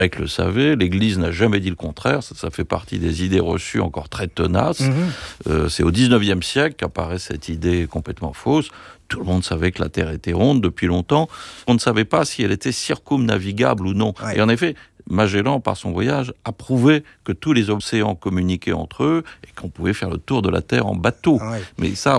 Eck le savait, l'Église n'a jamais dit le contraire, ça fait partie des idées reçues encore très tenaces. C'est au 19e siècle qu'apparaît cette idée complètement fausse. Tout le monde savait que la Terre était ronde depuis longtemps. On ne savait pas si elle était circumnavigable ou non. Ouais. Et en effet, Magellan, par son voyage, a prouvé que tous les océans communiquaient entre eux et qu'on pouvait faire le tour de la Terre en bateau. Ouais. Mais ça,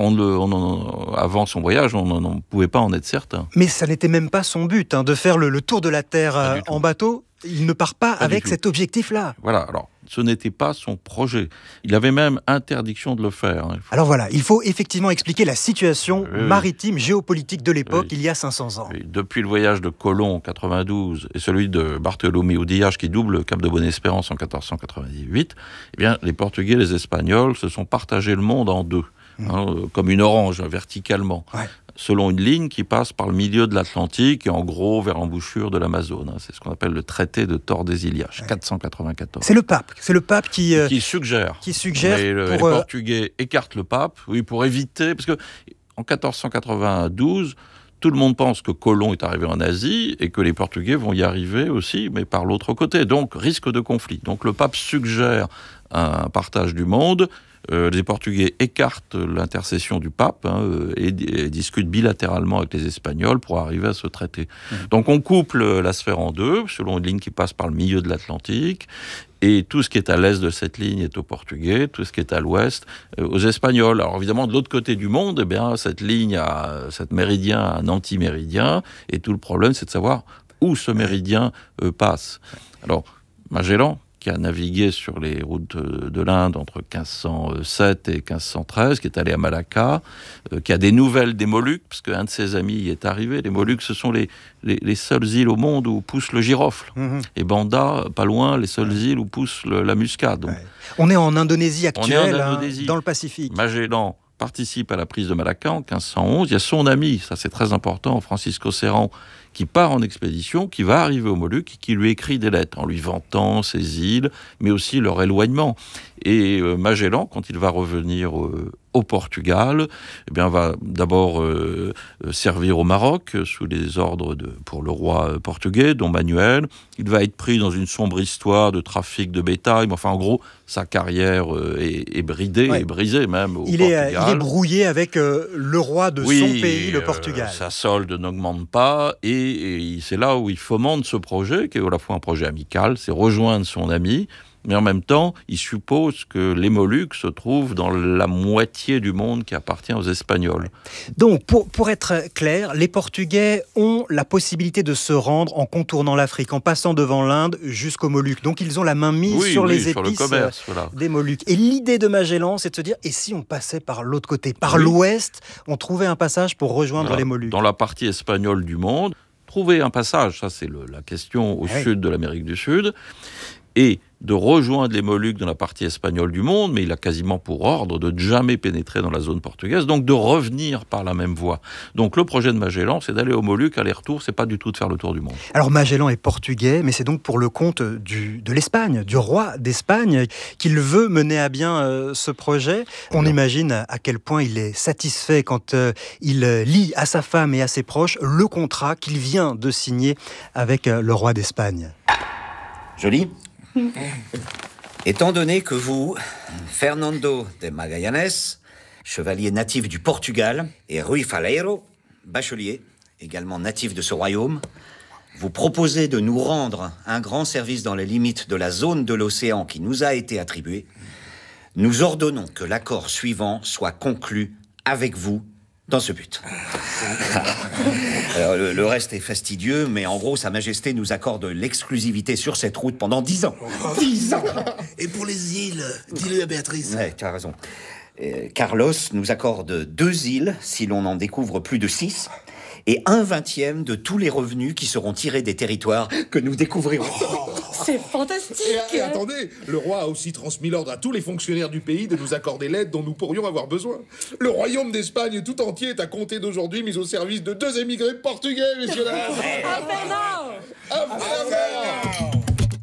avant son voyage, on ne pouvait pas en être certain. Mais ça n'était même pas son but, de faire le tour de la Terre en bateau. Il ne part pas avec cet objectif-là. Voilà, alors, ce n'était pas son projet. Il avait même interdiction de le faire. Alors voilà, il faut effectivement expliquer la situation maritime, géopolitique de l'époque, il y a 500 ans. Depuis le voyage de Colomb en 92 et celui de Bartholoméo Dias qui double le Cap de Bonne-Espérance en 1498, eh bien, les Portugais et les Espagnols se sont partagés le monde en deux, comme une orange, verticalement. Ouais. Selon une ligne qui passe par le milieu de l'Atlantique et en gros vers l'embouchure de l'Amazone. C'est ce qu'on appelle le traité de Tordesillas, 494. C'est le pape qui suggère. Mais les Portugais écartent le pape, pour éviter, parce que en 1492, tout le monde pense que Colomb est arrivé en Asie et que les Portugais vont y arriver aussi, mais par l'autre côté. Donc, risque de conflit. Donc, le pape suggère un partage du monde. Les Portugais écartent l'intercession du pape et discutent bilatéralement avec les Espagnols pour arriver à ce traité. Donc on couple la sphère en deux, selon une ligne qui passe par le milieu de l'Atlantique, et tout ce qui est à l'est de cette ligne est aux Portugais, tout ce qui est à l'ouest aux Espagnols. Alors évidemment, de l'autre côté du monde, cette ligne cette méridien a un antiméridien, et tout le problème, c'est de savoir où ce méridien passe. Alors, Magellan, qui a navigué sur les routes de l'Inde entre 1507 et 1513, qui est allé à Malacca, qui a des nouvelles des Moluques, parce qu'un de ses amis y est arrivé. Les Moluques, ce sont les seules îles au monde où pousse le girofle. Et Banda, pas loin, les seules îles où pousse la muscade. Donc, on est en Indonésie actuelle, dans le Pacifique. Magellan participe à la prise de Malacca en 1511. Il y a son ami, ça c'est très important, Francisco Serrand, qui part en expédition, qui va arriver aux Moluques, qui lui écrit des lettres en lui vantant ces îles, mais aussi leur éloignement. Et Magellan, quand il va revenir au Portugal, va d'abord servir au Maroc sous les ordres pour le roi portugais, Dom Manuel. Il va être pris dans une sombre histoire de trafic de bétail. Mais enfin, en gros, sa carrière est bridée, et brisée même au Portugal. Il est brouillé avec le roi de son pays, le Portugal. Sa solde n'augmente pas, et c'est là où il fomente ce projet, qui est à la fois un projet amical, c'est rejoindre son ami, mais en même temps, il suppose que les Moluques se trouvent dans la moitié du monde qui appartient aux Espagnols. Donc, pour être clair, les Portugais ont la possibilité de se rendre en contournant l'Afrique, en passant devant l'Inde jusqu'aux Moluques. Donc, ils ont la main mise sur les épices le commerce, des Moluques. Et l'idée de Magellan, c'est de se dire, et si on passait par l'autre côté, par l'ouest, on trouvait un passage pour rejoindre les Moluques. Dans la partie espagnole du monde, trouver un passage, ça c'est la question au sud de l'Amérique du Sud, et de rejoindre les Moluques dans la partie espagnole du monde, mais il a quasiment pour ordre de ne jamais pénétrer dans la zone portugaise, donc de revenir par la même voie. Donc le projet de Magellan, c'est d'aller aux Moluques, aller-retour, c'est pas du tout de faire le tour du monde. Alors Magellan est portugais, mais c'est donc pour le compte de l'Espagne, du roi d'Espagne, qu'il veut mener à bien ce projet. On imagine à quel point il est satisfait quand il lit à sa femme et à ses proches le contrat qu'il vient de signer avec le roi d'Espagne. Joli. Étant donné que vous, Fernando de Magallanes, chevalier natif du Portugal, et Rui Faleiro, bachelier, également natif de ce royaume, vous proposez de nous rendre un grand service dans les limites de la zone de l'océan qui nous a été attribuée, nous ordonnons que l'accord suivant soit conclu avec vous dans ce but. Alors, le reste est fastidieux, mais en gros, Sa Majesté nous accorde l'exclusivité sur cette route pendant 10 ans. 10 ans. Et pour les îles, dis-le à Béatrice. Ouais, tu as raison. Carlos nous accorde 2 îles, si l'on en découvre plus de 6, et 1/20 de tous les revenus qui seront tirés des territoires que nous découvrirons. C'est fantastique. Et attendez, le roi a aussi transmis l'ordre à tous les fonctionnaires du pays de nous accorder l'aide dont nous pourrions avoir besoin. Le royaume d'Espagne tout entier est à compter d'aujourd'hui mis au service de 2 émigrés portugais, messieurs dames.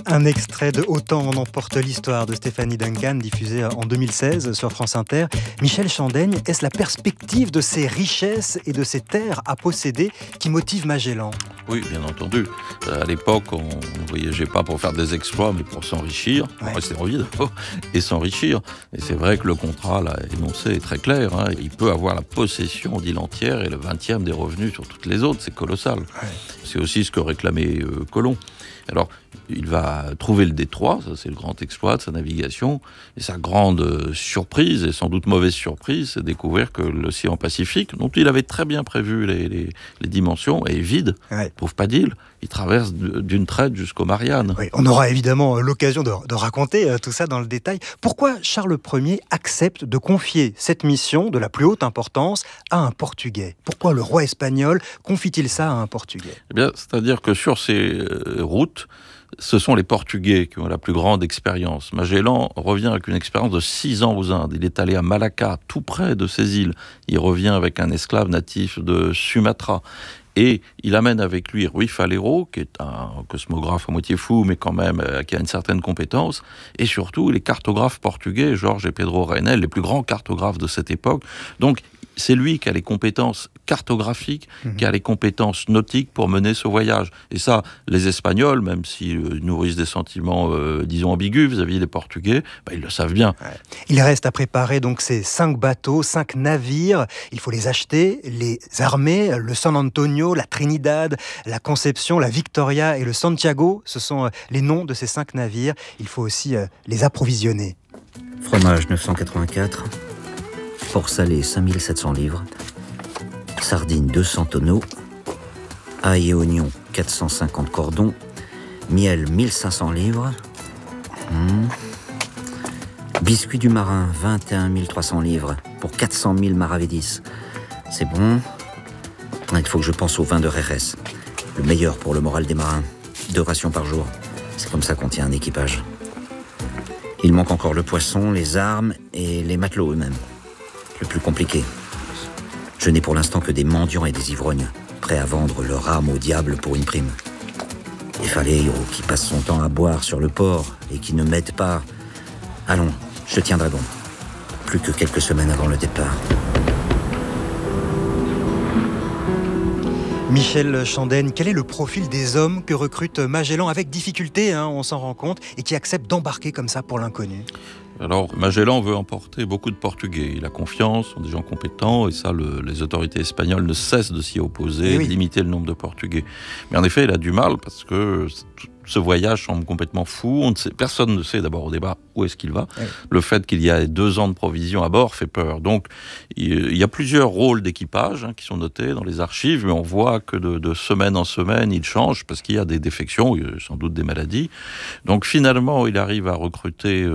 Un extrait de Autant en emporte l'histoire de Stéphanie Duncan, diffusé en 2016 sur France Inter. Michel Chandaigne, est-ce la perspective de ces richesses et de ces terres à posséder qui motive Magellan ? Oui, bien entendu. À l'époque, on ne voyageait pas pour faire des exploits, mais pour s'enrichir, pour rester en vie d'abord, et s'enrichir. Et c'est vrai que le contrat, là, énoncé, est très clair. Il peut avoir la possession d'îles entières et le 20e des revenus sur toutes les autres. C'est colossal. Ouais. C'est aussi ce que réclamait Colomb. Alors, il va trouver le détroit, ça c'est le grand exploit de sa navigation, et sa grande surprise, et sans doute mauvaise surprise, c'est de découvrir que l'océan Pacifique, dont il avait très bien prévu les dimensions, est vide, il ne trouve pas d'île, il traverse d'une traite jusqu'aux Mariannes. Oui, on aura évidemment l'occasion de raconter tout ça dans le détail. Pourquoi Charles Ier accepte de confier cette mission de la plus haute importance à un Portugais ? Pourquoi le roi espagnol confie-t-il ça à un Portugais ? Eh bien, c'est-à-dire que sur ces routes, ce sont les Portugais qui ont la plus grande expérience. Magellan revient avec une expérience de 6 ans aux Indes. Il est allé à Malacca, tout près de ces îles. Il revient avec un esclave natif de Sumatra. Et il amène avec lui Ruy Falero, qui est un cosmographe à moitié fou, mais quand même qui a une certaine compétence. Et surtout, les cartographes portugais, Jorge et Pedro Reinel, les plus grands cartographes de cette époque. Donc, c'est lui qui a les compétences cartographiques, qui a les compétences nautiques pour mener ce voyage. Et ça, les Espagnols, même s'ils nourrissent des sentiments, disons, ambigus vis-à-vis des Portugais, ils le savent bien. Ouais. Il reste à préparer donc ces 5 bateaux, 5 navires. Il faut les acheter, les armer. Le San Antonio, la Trinidad, la Conception, la Victoria et le Santiago, ce sont les noms de ces 5 navires. Il faut aussi les approvisionner. Fromage 984. Porc salé 5700 livres, sardines 200 tonneaux, ail et oignons 450 cordons, miel 1500 livres, biscuits du marin 21 300 livres pour 400 000 maravedis. C'est bon. Il faut que je pense au vin de Jerez, le meilleur pour le moral des marins. 2 rations par jour, c'est comme ça qu'on tient un équipage. Il manque encore le poisson, les armes et les matelots eux-mêmes. Le plus compliqué. Je n'ai pour l'instant que des mendiants et des ivrognes, prêts à vendre leur âme au diable pour une prime. Et Faleiro, qui passe son temps à boire sur le port et qui ne m'aide pas. Allons, je tiendrai bon. Plus que quelques semaines avant le départ. Michel Chandaigne, quel est le profil des hommes que recrute Magellan avec difficulté, on s'en rend compte, et qui acceptent d'embarquer comme ça pour l'inconnu ? Alors, Magellan veut emporter beaucoup de Portugais. Il a confiance, sont des gens compétents, et ça, les autorités espagnoles ne cessent de s'y opposer, de limiter le nombre de Portugais. Mais en effet, il a du mal, parce que ce voyage semble complètement fou. Personne ne sait d'abord au départ où est-ce qu'il va. Oui. Le fait qu'il y ait 2 ans de provisions à bord fait peur. Donc, il y a plusieurs rôles d'équipage qui sont notés dans les archives, mais on voit que de semaine en semaine, il change, parce qu'il y a des défections, sans doute des maladies. Donc, finalement, il arrive à recruter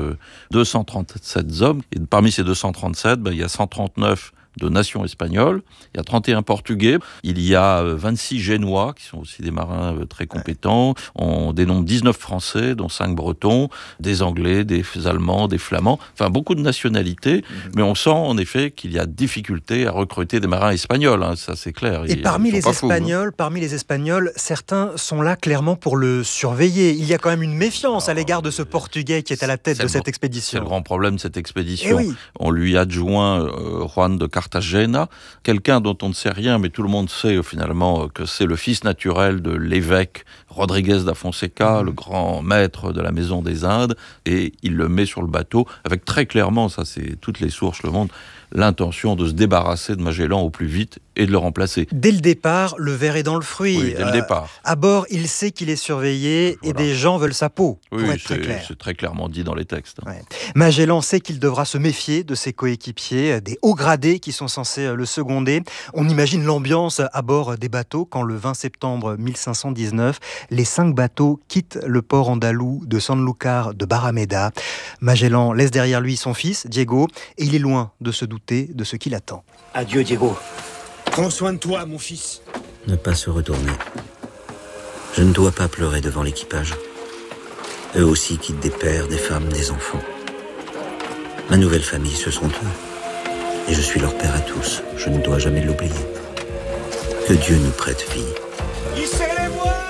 237 hommes. Et parmi ces 237, il y a 139 de nation espagnole, il y a 31 Portugais, il y a 26 Génois, qui sont aussi des marins très compétents, on dénombre 19 Français, dont 5 Bretons, des Anglais, des Allemands, des Flamands, enfin beaucoup de nationalités, mais on sent en effet qu'il y a difficulté à recruter des marins espagnols, ça c'est clair. Et parmi les Espagnols, certains sont là clairement pour le surveiller. Il y a quand même une méfiance à l'égard de ce Portugais qui est à la tête de cette expédition. C'est le grand problème de cette expédition. On lui adjoint Juan de Cartagena, quelqu'un dont on ne sait rien, mais tout le monde sait finalement que c'est le fils naturel de l'évêque Rodriguez da Fonseca, le grand maître de la Maison des Indes, et il le met sur le bateau avec très clairement, ça c'est toutes les sources le montrent, l'intention de se débarrasser de Magellan au plus vite et de le remplacer. Dès le départ, le ver est dans le fruit. Oui, dès le départ. À bord, il sait qu'il est surveillé et des gens veulent sa peau, pour être très clair. C'est très clairement dit dans les textes. Ouais. Magellan sait qu'il devra se méfier de ses coéquipiers, des hauts gradés qui sont censés le seconder. On imagine l'ambiance à bord des bateaux quand le 20 septembre 1519, les 5 bateaux quittent le port andalou de Sanlúcar de Barrameda. Magellan laisse derrière lui son fils, Diego, et il est loin de se douter de ce qui l'attend. Adieu, Diego. Prends soin de toi, mon fils. Ne pas se retourner. Je ne dois pas pleurer devant l'équipage. Eux aussi quittent des pères, des femmes, des enfants. Ma nouvelle famille, ce sont eux. Et je suis leur père à tous. Je ne dois jamais l'oublier. Que Dieu nous prête vie.